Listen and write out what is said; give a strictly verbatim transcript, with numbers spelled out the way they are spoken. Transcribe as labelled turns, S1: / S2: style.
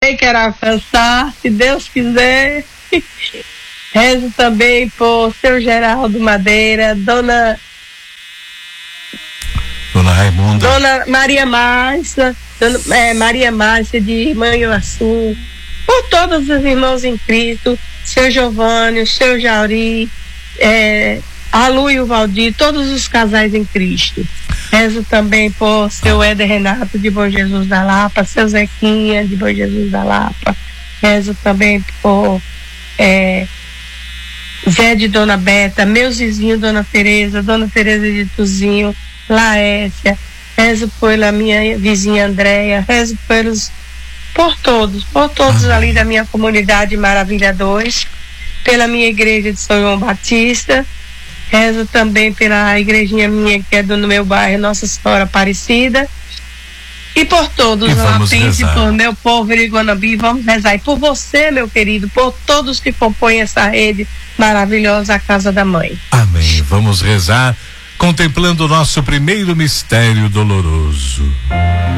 S1: também quero alcançar, se Deus quiser. Rezo também por seu Geraldo Madeira, dona
S2: Dona Raimunda,
S1: Dona Maria Márcia, Dona, é, Maria Márcia de Manhuaçu, por todos os irmãos em Cristo, seu Giovanni, seu Jauri, é, a Lu e o Valdir, todos os casais em Cristo. Rezo também por seu Éder Renato de Bom Jesus da Lapa, seu Zequinha de Bom Jesus da Lapa. Rezo também por é, Zé de Dona Beta, meus vizinhos, Dona Tereza, Dona Tereza de Tuzinho, Laécia. Rezo pela minha vizinha Andréia, rezo pelos, por todos, por todos ali da minha comunidade Maravilha dois, pela minha igreja de São João Batista. Rezo também pela igrejinha minha que é do no meu bairro, Nossa Senhora Aparecida. E por todos os lapenses, por meu povo Iriguanabi, vamos rezar. E por você, meu querido, por todos que compõem essa rede maravilhosa, a Casa da Mãe.
S2: Amém. Vamos rezar contemplando o nosso primeiro mistério doloroso.